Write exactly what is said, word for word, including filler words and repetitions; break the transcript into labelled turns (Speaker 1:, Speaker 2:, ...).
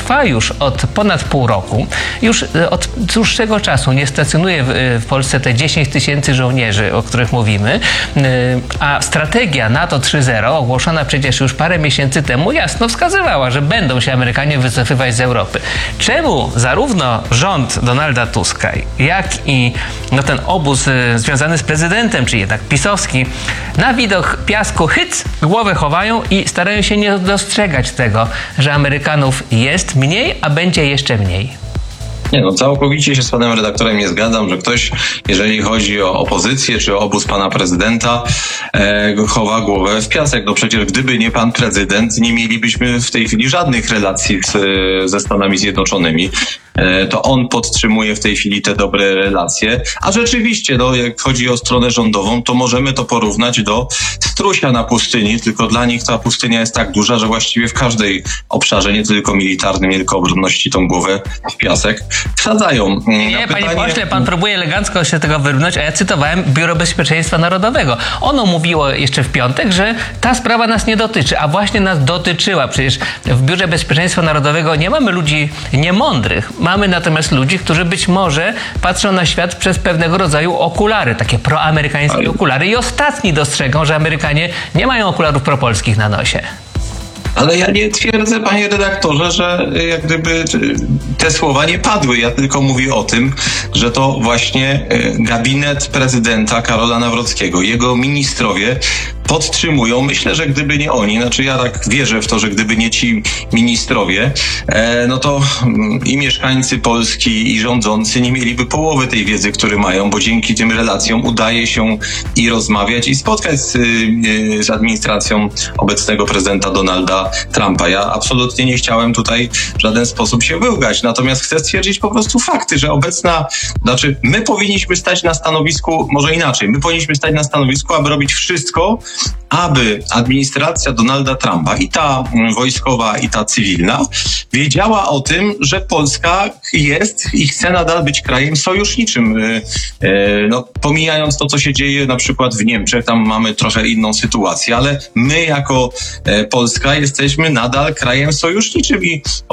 Speaker 1: trwa już od ponad pół roku. Już od dłuższego czasu nie stacjonuje w, w Polsce te dziesięć tysięcy żołnierzy, o których mówimy, a strategia NATO trzy zero, ogłoszona przecież już parę miesięcy temu, jasno wskazywała, że będą się Amerykanie wycofywać z Europy. Czemu zarówno rząd Donalda Tuska, jak i no, ten obóz y, związany z prezydentem, czy jednak pisowski, na widok piasku hyc, głowę chowają i starają się nie dostrzegać tego, że Amerykanów jest mniej, a będzie jeszcze mniej?
Speaker 2: Nie no, całkowicie się z panem redaktorem nie zgadzam, że ktoś, jeżeli chodzi o opozycję czy o obóz pana prezydenta, e, chowa głowę w piasek. No przecież gdyby nie pan prezydent, nie mielibyśmy w tej chwili żadnych relacji z, ze Stanami Zjednoczonymi. E, to on podtrzymuje w tej chwili te dobre relacje. A rzeczywiście, no, jak chodzi o stronę rządową, to możemy to porównać do strusia na pustyni, tylko dla nich ta pustynia jest tak duża, że właściwie w każdej obszarze, nie tylko militarnym, nie tylko obronności, tą głowę w piasek wsadzają.
Speaker 1: Nie, pytanie... panie pośle, pan próbuje elegancko się tego wyrwnąć, a ja cytowałem Biuro Bezpieczeństwa Narodowego. Ono mówiło jeszcze w piątek, że ta sprawa nas nie dotyczy, a właśnie nas dotyczyła. Przecież w Biurze Bezpieczeństwa Narodowego nie mamy ludzi niemądrych. Mamy natomiast ludzi, którzy być może patrzą na świat przez pewnego rodzaju okulary, takie proamerykańskie Ale... okulary i ostatni dostrzegą, że Amerykanie nie mają okularów propolskich na nosie.
Speaker 2: Ale ja nie twierdzę, panie redaktorze, że jak gdyby te słowa nie padły. Ja tylko mówię o tym, że to właśnie gabinet prezydenta Karola Nawrockiego, jego ministrowie podtrzymują. Myślę, że gdyby nie oni, znaczy ja tak wierzę w to, że gdyby nie ci ministrowie, e, no to i mieszkańcy Polski, i rządzący nie mieliby połowy tej wiedzy, które mają, bo dzięki tym relacjom udaje się i rozmawiać, i spotkać z, y, z administracją obecnego prezydenta Donalda Trumpa. Ja absolutnie nie chciałem tutaj w żaden sposób się wyłgać, natomiast chcę stwierdzić po prostu fakty, że obecna, znaczy my powinniśmy stać na stanowisku, może inaczej, my powinniśmy stać na stanowisku, aby robić wszystko, aby administracja Donalda Trumpa, i ta wojskowa, i ta cywilna, wiedziała o tym, że Polska jest i chce nadal być krajem sojuszniczym. No, pomijając to, co się dzieje na przykład w Niemczech, tam mamy trochę inną sytuację, ale my jako Polska jesteśmy nadal krajem sojuszniczym i